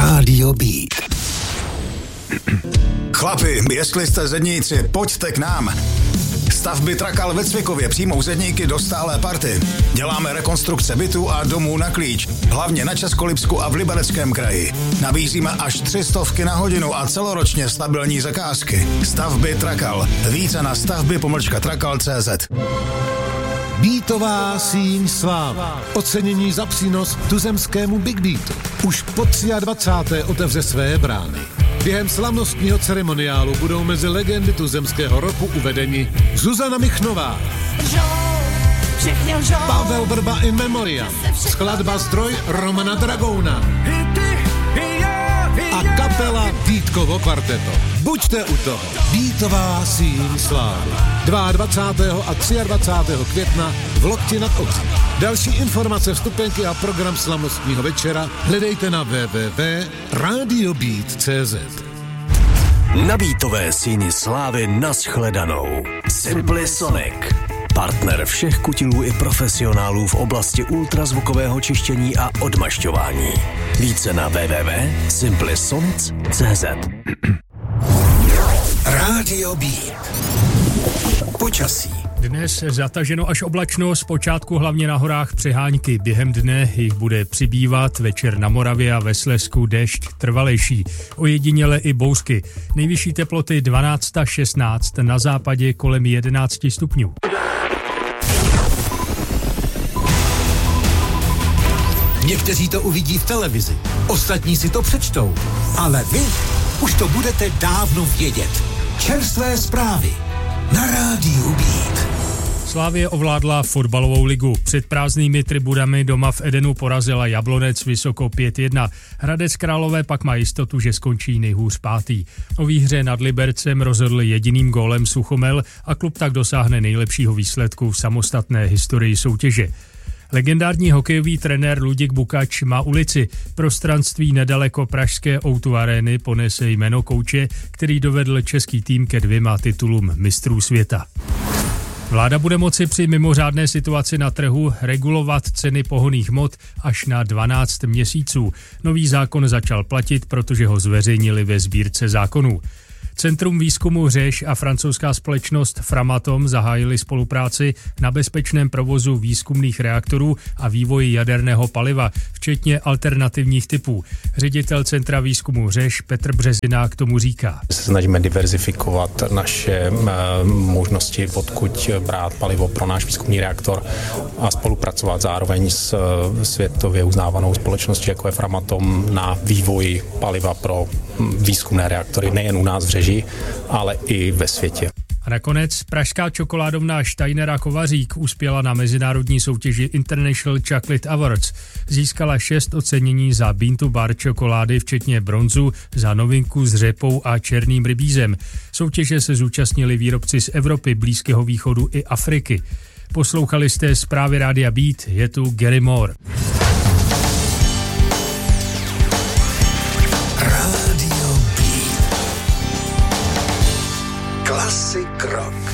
Rádio Beat. Chlapi, jestli jste zedníci, pojďte k nám. Stavby Trakal ve Cvikově přijmou zedníky do stálé party. Děláme rekonstrukce bytů a domů na klíč, hlavně na Českolipsku a v Libereckém kraji. Nabízíme až 300 na hodinu a celoročně stabilní zakázky. Stavby Trakal. Více na stavby-trakal.cz. Beatová síň slávy. Ocenění za přínos tuzemskému Big Beatu. Už po 23. otevře své brány. Během slavnostního ceremoniálu budou mezi legendy tuzemského roku uvedeni Zuzana Michnová, Pavel Vrba in memoriam, skladba Zdroj Romana Dragouna a kapela Vítkovo kvarteto. Buďte u toho. Beatová síň slávy. 22. a 23. května v Lokti nad Ohří. Další informace, vstupenky a program slavnostního večera hledejte na www.radiobeat.cz. Na Beatové síni slávy nashledanou. Simply Sonic. Partner všech kutilů i profesionálů v oblasti ultrazvukového čištění a odmašťování. Více na www.simplysonic.cz. Rádio Beat. Počasí. Dnes zataženo až oblačno, zpočátku hlavně na horách přehánky. Během dne jich bude přibývat, večer na Moravě a ve Slezsku déšť trvalejší. Ojediněle i bouřky. Nejvyšší teploty 12 až 16, na západě kolem 11 stupňů. Někteří to uvidí v televizi, ostatní si to přečtou, ale vy už to budete dávno vědět. Čerstvé zprávy na Rádiu Beat. Slavie ovládla fotbalovou ligu. Před prázdnými tribunami doma v Edenu porazila Jablonec vysoko 5-1. Hradec Králové pak má jistotu, že skončí nejhůř pátý. O výhře nad Libercem rozhodl jediným gólem Suchomel a klub tak dosáhne nejlepšího výsledku v samostatné historii soutěže. Legendární hokejový trenér Luděk Bukač má ulici. Prostranství nedaleko pražské O2 arény ponese jméno kouče, který dovedl český tým ke 2 titulům mistrů světa. Vláda bude moci při mimořádné situaci na trhu regulovat ceny pohonných hmot až na 12 měsíců. Nový zákon začal platit, protože ho zveřejnili ve sbírce zákonů. Centrum výzkumu Řeš a francouzská společnost Framatome zahájili spolupráci na bezpečném provozu výzkumných reaktorů a vývoji jaderného paliva, včetně alternativních typů. Ředitel Centra výzkumu Řeš Petr Březina k tomu říká. Se snažíme diverzifikovat naše možnosti, odkud brát palivo pro náš výzkumný reaktor a spolupracovat zároveň s světově uznávanou společností, jako je Framatome, na vývoji paliva pro výzkumné reaktory nejen u nás v Řeži, ale i ve světě. A nakonec pražská čokoládovna Steiner a Kovařík uspěla na mezinárodní soutěži International Chocolate Awards. Získala 6 ocenění za bean to bar čokolády, včetně bronzu za novinku s řepou a černým rybízem. Soutěže se zúčastnili výrobci z Evropy, Blízkého východu i Afriky. Poslouchali jste zprávy Rádia Beat, je tu Gary Moore. Classic rock.